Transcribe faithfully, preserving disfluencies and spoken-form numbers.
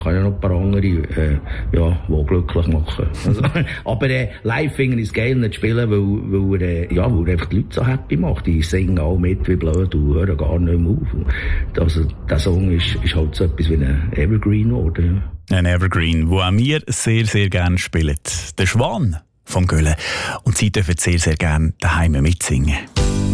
kann ja noch ein paar andere, äh, ja, die glücklich machen. Also, aber äh, live finde ich es geil, nicht spielen, weil, weil, äh, ja, weil einfach die Leute so happy macht. Die singen auch mit wie blöd und hören gar nicht mehr auf. Also der Song ist, ist halt so etwas wie ein Evergreen geworden. Ja. Ein Evergreen, wo auch wir sehr, sehr gerne spielen. Der Schwan vom Gölle. Und Sie dürfen sehr, sehr gerne daheim mitsingen.